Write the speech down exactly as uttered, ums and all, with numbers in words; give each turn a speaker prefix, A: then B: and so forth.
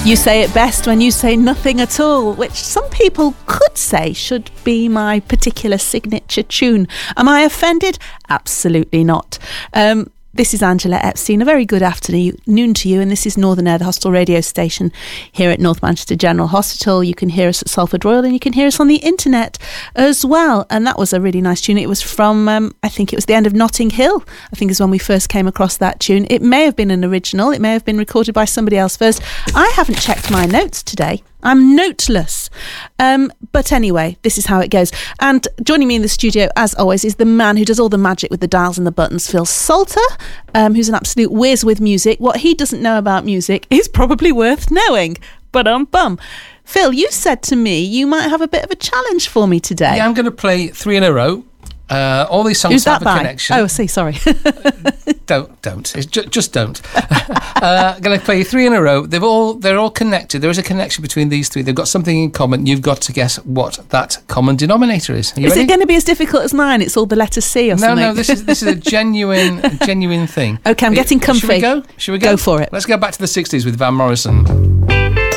A: You say it best when you say nothing at all, which some people could say should be my particular signature tune. Am I offended? Absolutely not. Um, This is Angela Epstein. A very good afternoon to you, and this is Northern Air, the hostel radio station here at North Manchester General Hospital. You can hear us at Salford Royal, and you can hear us on the internet as well. And that was a really nice tune. It was from, um, I think it was the end of Notting Hill, I think is when we first came across that tune. It may have been an original. It may have been recorded by somebody else first. I haven't checked my notes today. I'm noteless. Um, but anyway, this is how it goes. And joining me in the studio, as always, is the man who does all the magic with the dials and the buttons, Phil Salter, um, who's an absolute whiz with music. What he doesn't know about music is probably worth knowing. But-um-bum. Phil, you said to me you might have a bit of a challenge for me today.
B: Yeah, I'm going to play three in a row. Uh, all these songs
A: Who's
B: have
A: that
B: a
A: by?
B: connection.
A: Oh, see, sorry.
B: don't, don't. It's ju- just don't. uh, I'm going to play three in a row. They've all, they're all connected. There is a connection between these three. They've got something in common. You've got to guess what that common denominator is. Are you
A: is
B: ready?
A: it going to be as difficult as mine? It's all the letter C or
B: no,
A: something.
B: No, no. This is this is a genuine, genuine thing.
A: Okay, I'm getting comfy.
B: Should we go? Should we go?
A: Go for it.
B: Let's go back to the sixties with Van Morrison.